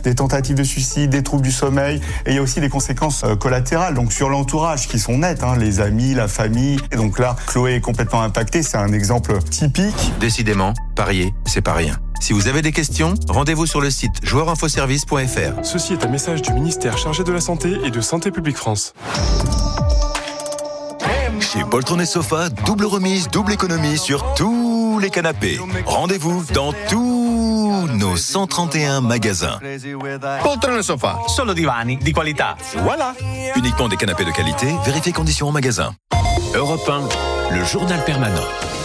des tentatives de suicide, des troubles du sommeil, et il y a aussi des conséquences collatérales, donc sur l'entourage qui sont nettes, les amis, la famille. Et donc là, Chloé est complètement impactée, c'est un exemple typique. Décidément, parier, c'est pas rien. Si vous avez des questions, rendez-vous sur le site joueurinfoservice.fr. Ceci est un message du ministère chargé de la Santé et de Santé publique France. Chez Poltron et Sofa, double remise, double économie sur tous les canapés. Rendez-vous dans tous nos 131 magasins. Poltron e Sofa, solo divani di qualità. Voilà. Uniquement des canapés de qualité, vérifiez conditions en magasin. Europe 1, le journal permanent.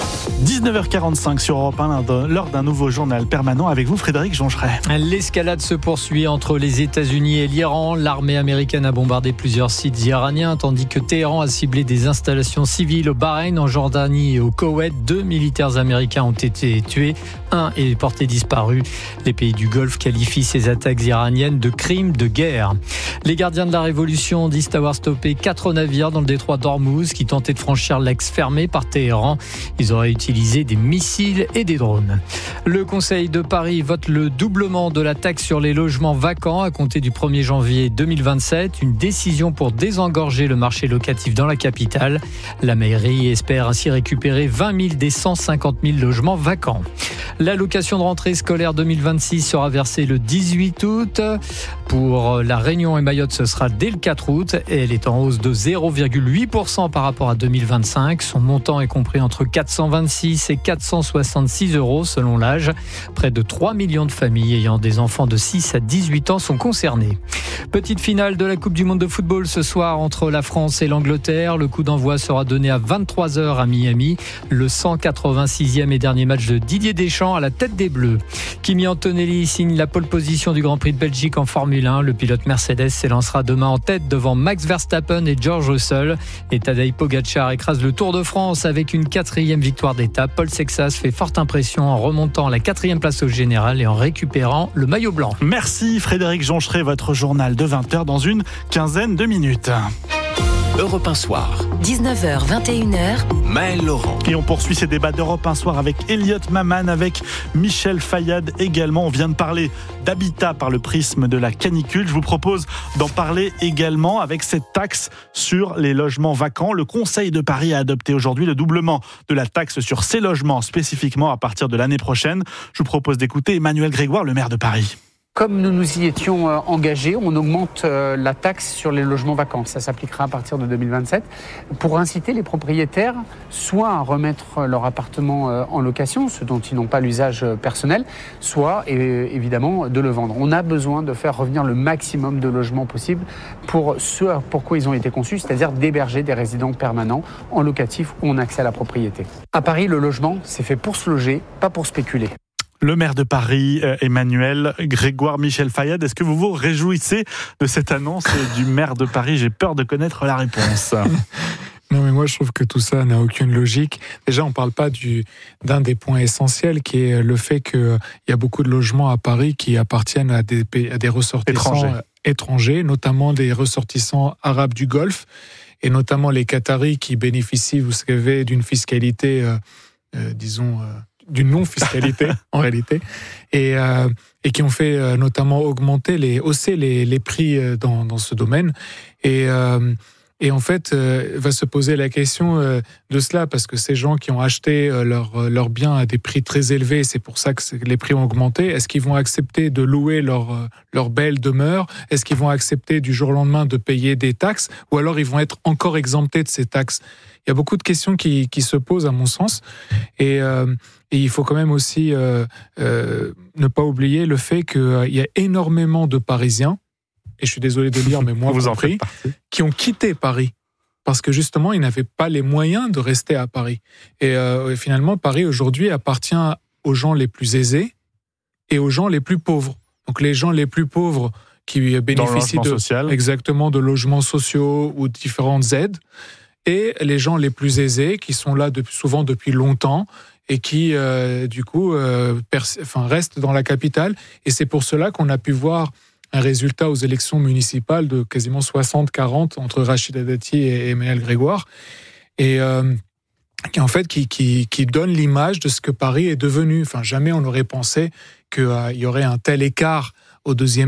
19h45 sur Europe 1, l'heure d'un nouveau journal permanent avec vous, Frédéric Joncheray. L'escalade se poursuit entre les États-Unis et l'Iran. L'armée américaine a bombardé plusieurs sites iraniens, tandis que Téhéran a ciblé des installations civiles au Bahreïn, en Jordanie et au Koweït. 2 militaires américains ont été tués, un est porté disparu. Les pays du Golfe qualifient ces attaques iraniennes de crimes de guerre. Les gardiens de la Révolution disent avoir stoppé 4 navires dans le détroit d'Ormuz qui tentaient de franchir l'axe fermé par Téhéran. Ils auraient utilisé des missiles et des drones. Le Conseil de Paris vote le doublement de la taxe sur les logements vacants à compter du 1er janvier 2027. Une décision pour désengorger le marché locatif dans la capitale. La mairie espère ainsi récupérer 20 000 des 150 000 logements vacants. L'allocation de rentrée scolaire 2026 sera versée le 18 août. Pour La Réunion et Mayotte, ce sera dès le 4 août. Et elle est en hausse de 0,8% par rapport à 2025. Son montant est compris entre 426 et 466 euros selon l'âge. Près de 3 millions de familles ayant des enfants de 6 à 18 ans sont concernées. Petite finale de la Coupe du Monde de football ce soir entre la France et l'Angleterre. Le coup d'envoi sera donné à 23h à Miami. Le 186e et dernier match de Didier Deschamps à la tête des Bleus. Kimi Antonelli signe la pole position du Grand Prix de Belgique en Formule 1. Le pilote Mercedes s'élancera demain en tête devant Max Verstappen et George Russell. Et Tadej Pogačar écrase le Tour de France avec une 4e victoire d'étape. Paul Sexas fait forte impression en remontant la 4e place au général et en récupérant le maillot blanc. Merci Frédéric Joncheray, votre journal de 20h dans une quinzaine de minutes. Europe 1 Soir. 19h, 21h. Maël Laurent. Et on poursuit ces débats d'Europe 1 Soir avec Elliot Maman, avec Michel Fayad également. On vient de parler d'habitat par le prisme de la canicule. Je vous propose d'en parler également avec cette taxe sur les logements vacants. Le Conseil de Paris a adopté aujourd'hui le doublement de la taxe sur ces logements spécifiquement à partir de l'année prochaine. Je vous propose d'écouter Emmanuel Grégoire, le maire de Paris. Comme nous nous y étions engagés, on augmente la taxe sur les logements vacants. Ça s'appliquera à partir de 2027 pour inciter les propriétaires soit à remettre leur appartement en location, ce dont ils n'ont pas l'usage personnel, soit évidemment de le vendre. On a besoin de faire revenir le maximum de logements possible pour ce pourquoi ils ont été conçus, c'est-à-dire d'héberger des résidents permanents en locatif ou en accès à la propriété. À Paris, le logement, c'est fait pour se loger, pas pour spéculer. Le maire de Paris, Emmanuel Grégoire. Michel Fayad, est-ce que vous vous réjouissez de cette annonce du maire de Paris ? J'ai peur de connaître la réponse. Non, mais moi, je trouve que tout ça n'a aucune logique. Déjà, on ne parle pas d'un des points essentiels, qui est le fait qu'il y a beaucoup de logements à Paris qui appartiennent à des ressortissants étrangers, notamment des ressortissants arabes du Golfe, et notamment les Qataris qui bénéficient, vous savez, d'une fiscalité, d'une non-fiscalité en réalité, et qui ont fait notamment hausser les prix dans ce domaine. Et en fait, va se poser la question de cela, parce que ces gens qui ont acheté leurs biens à des prix très élevés, c'est pour ça que les prix ont augmenté. Est-ce qu'ils vont accepter de louer leur belle demeure ? Est-ce qu'ils vont accepter du jour au lendemain de payer des taxes ? Ou alors ils vont être encore exemptés de ces taxes ? Il y a beaucoup de questions qui se posent à mon sens. Et il faut quand même aussi ne pas oublier le fait qu'il y a énormément de Parisiens, et je suis désolé de le dire, mais moi, vous en prie, qui ont quitté Paris. Parce que justement, ils n'avaient pas les moyens de rester à Paris. Et finalement, Paris, aujourd'hui, appartient aux gens les plus aisés et aux gens les plus pauvres. Donc les gens les plus pauvres qui bénéficient exactement de logements sociaux ou de différentes aides, et les gens les plus aisés qui sont là souvent depuis longtemps et qui, restent dans la capitale. Et c'est pour cela qu'on a pu voir un résultat aux élections municipales de quasiment 60-40 entre Rachida Dati et Emmanuel Grégoire, et qui donne l'image de ce que Paris est devenu. Enfin, jamais on n'aurait pensé qu'il y aurait un tel écart au deuxième